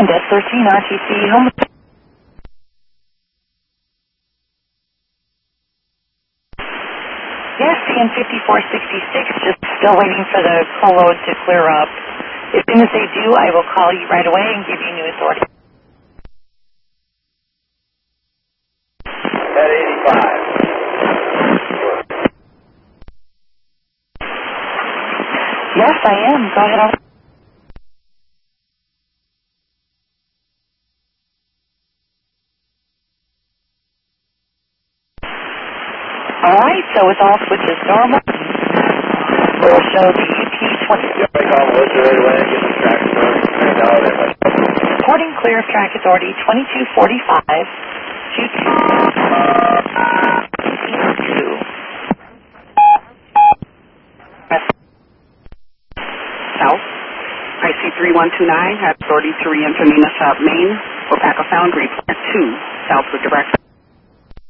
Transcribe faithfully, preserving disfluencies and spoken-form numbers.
and S thirteen R T C home. Yes, C N fifty-four sixty-six, just still waiting for the co-load to clear up. As soon as they do, I will call you right away and give you new authority. At eighty-five. Yes, I am. Go ahead. I'll All right, so with all switches normal, we'll show the U T twenty. Yeah, I call Melissa right away and get the track started. Now they're Reporting clear of track authority twenty-two forty-five. two two. South. I C three one two nine has authority to re-enter Nina South Main for Paco Foundry, two, south with direct.